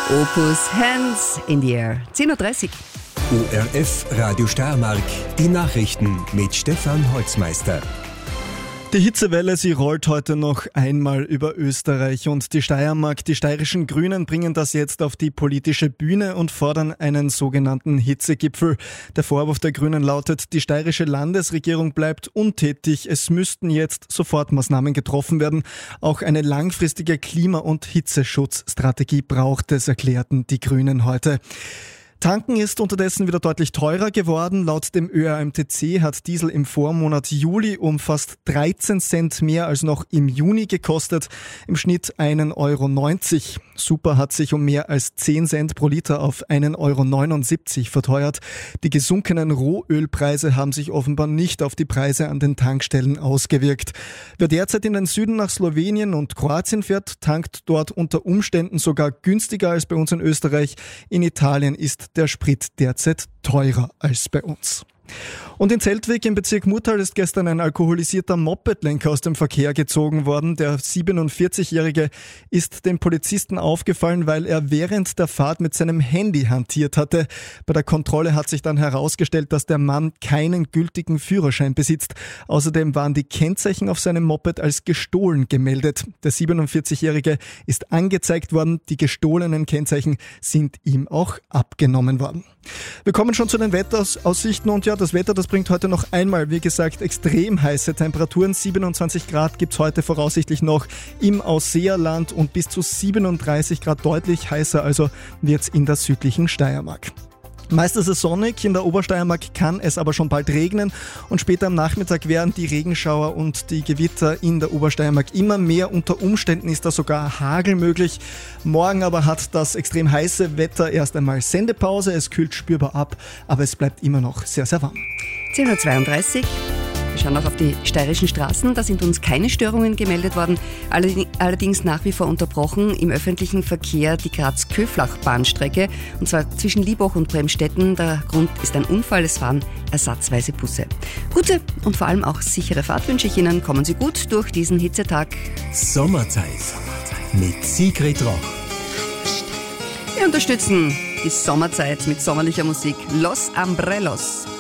Opus Hands in the Air. 10.30 Uhr. ORF Radio Steiermark. Die Nachrichten mit Stefan Holzmeister. Die Hitzewelle, sie rollt heute noch einmal über Österreich und die Steiermark. Die steirischen Grünen bringen das jetzt auf die politische Bühne und fordern einen sogenannten Hitzegipfel. Der Vorwurf der Grünen lautet, die steirische Landesregierung bleibt untätig. Es müssten jetzt Sofortmaßnahmen getroffen werden. Auch eine langfristige Klima- und Hitzeschutzstrategie braucht es, erklärten die Grünen heute. Tanken ist unterdessen wieder deutlich teurer geworden. Laut dem ÖAMTC hat Diesel im Vormonat Juli um fast 13 Cent mehr als noch im Juni gekostet. Im Schnitt 1,90 €. Super hat sich um mehr als 10 Cent pro Liter auf 1,79 € verteuert. Die gesunkenen Rohölpreise haben sich offenbar nicht auf die Preise an den Tankstellen ausgewirkt. Wer derzeit in den Süden nach Slowenien und Kroatien fährt, tankt dort unter Umständen sogar günstiger als bei uns in Österreich. In Italien ist der Sprit derzeit teurer als bei uns. Und in Zeltweg im Bezirk Murtal ist gestern ein alkoholisierter Mopedlenker aus dem Verkehr gezogen worden. Der 47-Jährige ist dem Polizisten aufgefallen, weil er während der Fahrt mit seinem Handy hantiert hatte. Bei der Kontrolle hat sich dann herausgestellt, dass der Mann keinen gültigen Führerschein besitzt. Außerdem waren die Kennzeichen auf seinem Moped als gestohlen gemeldet. Der 47-Jährige ist angezeigt worden. Die gestohlenen Kennzeichen sind ihm auch abgenommen worden. Wir kommen schon zu den Wetteraussichten und ja, das Wetter, das bringt heute noch einmal, wie gesagt, extrem heiße Temperaturen. 27 Grad gibt's heute voraussichtlich noch im Ausseerland und bis zu 37 Grad deutlich heißer, also wird's in der südlichen Steiermark. Meist ist es sonnig, in der Obersteiermark kann es aber schon bald regnen und später am Nachmittag werden die Regenschauer und die Gewitter in der Obersteiermark immer mehr. Unter Umständen ist da sogar Hagel möglich. Morgen aber hat das extrem heiße Wetter erst einmal Sendepause. Es kühlt spürbar ab, aber es bleibt immer noch sehr, sehr warm. 10.32 Uhr. Wir schauen auch auf die steirischen Straßen. Da sind uns keine Störungen gemeldet worden. Allerdings nach wie vor unterbrochen im öffentlichen Verkehr die Graz-Köflach-Bahnstrecke. Und zwar zwischen Liebach und Bremstetten. Der Grund ist ein Unfall. Es fahren ersatzweise Busse. Gute und vor allem auch sichere Fahrt wünsche ich Ihnen. Kommen Sie gut durch diesen Hitzetag. Sommerzeit mit Sigrid Roch. Wir unterstützen die Sommerzeit mit sommerlicher Musik. Los Umbrellos.